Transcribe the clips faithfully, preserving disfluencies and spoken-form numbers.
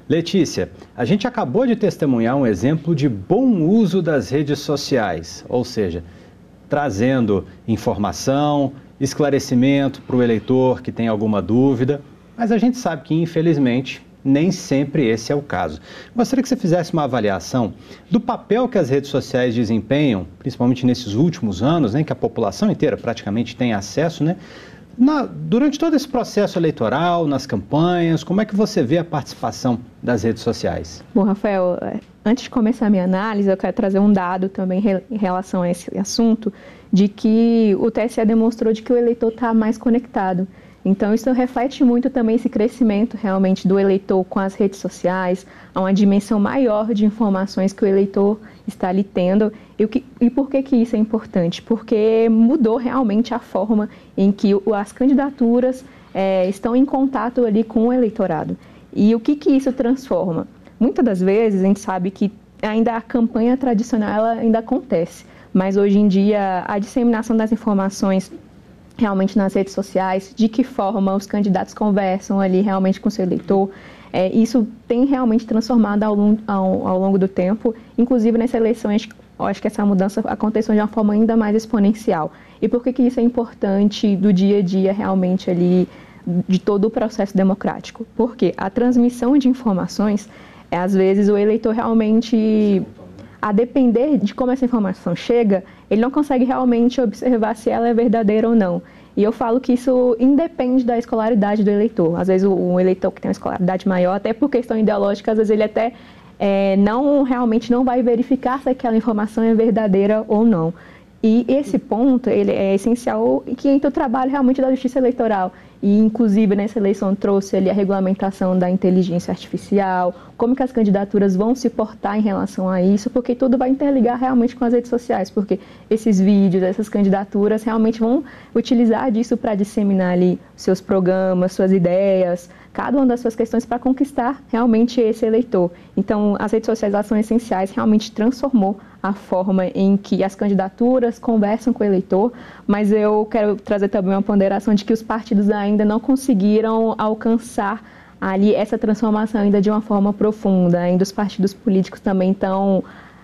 Letícia, a gente acabou de testemunhar um exemplo de bom uso das redes sociais, ou seja, trazendo informação, esclarecimento para o eleitor que tem alguma dúvida, mas a gente sabe que, infelizmente, nem sempre esse é o caso. Gostaria que você fizesse uma avaliação do papel que as redes sociais desempenham, principalmente nesses últimos anos, né, que a população inteira praticamente tem acesso, né? Na, durante todo esse processo eleitoral, nas campanhas, como é que você vê a participação das redes sociais? Bom, Rafael, antes de começar a minha análise, eu quero trazer um dado também em relação a esse assunto, de que o T S E demonstrou de que o eleitor está mais conectado. Então, isso reflete muito também esse crescimento realmente do eleitor com as redes sociais, há uma dimensão maior de informações que o eleitor está ali tendo. E, o que, e por que, que isso é importante? Porque mudou realmente a forma em que as candidaturas é, estão em contato ali com o eleitorado. E o que, que isso transforma? Muitas das vezes a gente sabe que ainda a campanha tradicional ela ainda acontece, mas hoje em dia a disseminação das informações realmente nas redes sociais, de que forma os candidatos conversam ali realmente com o seu eleitor, é, isso tem realmente transformado ao, longo, ao, ao longo do tempo, inclusive nessa eleição, eu acho que essa mudança aconteceu de uma forma ainda mais exponencial. E por que que isso é importante do dia a dia realmente ali, de todo o processo democrático? Porque a transmissão de informações, é, às vezes o eleitor realmente, a depender de como essa informação chega, ele não consegue realmente observar se ela é verdadeira ou não. E eu falo que isso independe da escolaridade do eleitor. Às vezes o, o eleitor que tem uma escolaridade maior, até por questão ideológica, às vezes ele até é, não, realmente não vai verificar se aquela informação é verdadeira ou não. E esse ponto ele é essencial que entra o trabalho realmente da justiça eleitoral. E, inclusive, nessa eleição trouxe ali a regulamentação da inteligência artificial, como que as candidaturas vão se portar em relação a isso, porque tudo vai interligar realmente com as redes sociais, porque esses vídeos, essas candidaturas realmente vão utilizar disso para disseminar ali seus programas, suas ideias, cada uma das suas questões para conquistar realmente esse eleitor. Então, as redes sociais elas são essenciais, realmente transformou a forma em que as candidaturas conversam com o eleitor, mas eu quero trazer também uma ponderação de que os partidos ainda não conseguiram alcançar ali essa transformação ainda de uma forma profunda. Ainda os partidos políticos também estão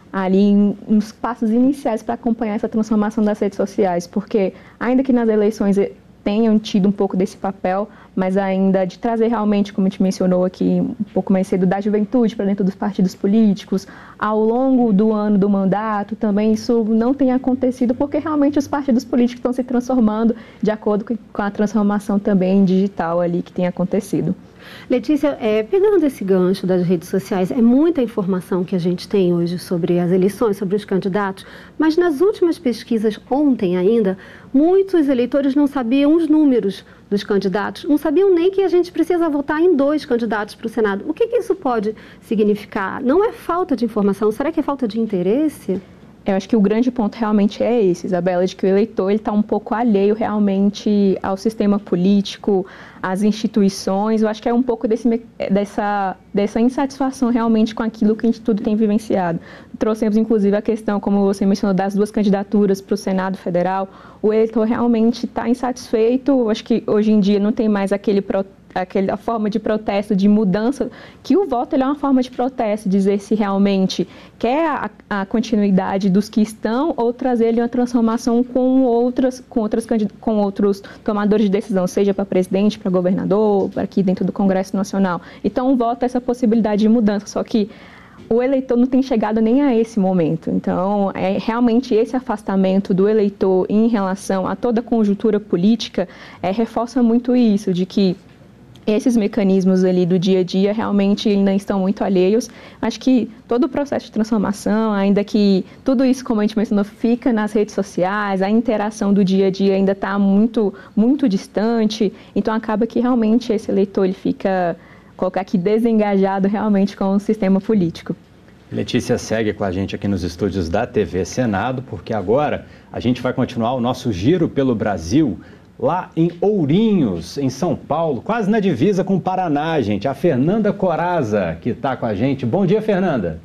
ali nos passos iniciais para acompanhar essa transformação das redes sociais, porque ainda que nas eleições tenham tido um pouco desse papel, mas ainda de trazer realmente, como a gente mencionou aqui um pouco mais cedo, da juventude para dentro dos partidos políticos, ao longo do ano do mandato, também isso não tem acontecido, porque realmente os partidos políticos estão se transformando de acordo com a transformação também digital ali que tem acontecido. Letícia, é, pegando esse gancho das redes sociais, é muita informação que a gente tem hoje sobre as eleições, sobre os candidatos, mas nas últimas pesquisas, ontem ainda, muitos eleitores não sabiam os números dos candidatos, não sabiam nem que a gente precisa votar em dois candidatos para o Senado. O que que isso pode significar? Não é falta de informação, será que é falta de interesse? Eu acho que o grande ponto realmente é esse, Isabela, de que o eleitor está um pouco alheio realmente ao sistema político, às instituições. Eu acho que é um pouco desse, dessa, dessa insatisfação realmente com aquilo que a gente tudo tem vivenciado. Trouxemos, inclusive, a questão, como você mencionou, das duas candidaturas para o Senado Federal. O eleitor realmente está insatisfeito. Eu acho que hoje em dia não tem mais aquele protesto, aquela forma de protesto, de mudança, que o voto ele é uma forma de protesto, dizer se realmente quer a, a continuidade dos que estão ou trazer ele uma transformação com outras, com outras com outros tomadores de decisão, seja para presidente, para governador, para aqui dentro do Congresso Nacional. Então, o voto é essa possibilidade de mudança, só que o eleitor não tem chegado nem a esse momento. Então, é realmente esse afastamento do eleitor em relação a toda a conjuntura política é, reforça muito isso, de que esses mecanismos ali do dia a dia realmente ainda estão muito alheios. Acho que todo o processo de transformação, ainda que tudo isso, como a gente mencionou, fica nas redes sociais, a interação do dia a dia ainda está muito, muito distante. Então, acaba que realmente esse eleitor ele fica, colocar aqui, desengajado realmente com o sistema político. Letícia segue com a gente aqui nos estúdios da T V Senado, porque agora a gente vai continuar o nosso giro pelo Brasil, lá em Ourinhos, em São Paulo, quase na divisa com o Paraná, gente. A Fernanda Coraza, que está com a gente. Bom dia, Fernanda.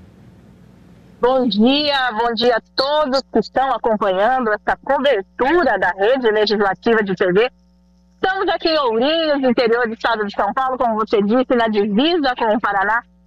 Bom dia, bom dia a todos que estão acompanhando essa cobertura da Rede Legislativa de T V. Estamos aqui em Ourinhos, interior do estado de São Paulo, como você disse, na divisa com o Paraná.